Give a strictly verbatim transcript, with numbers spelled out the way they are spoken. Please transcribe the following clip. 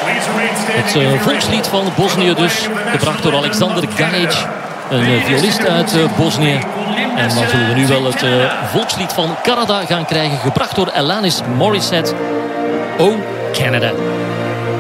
Het uh, volkslied van Bosnië dus, gebracht door Alexander Gajic, een uh, violist uit uh, Bosnië. En dan zullen we nu wel het uh, volkslied van Canada gaan krijgen, gebracht door Alanis Morissette. Oh, Canada.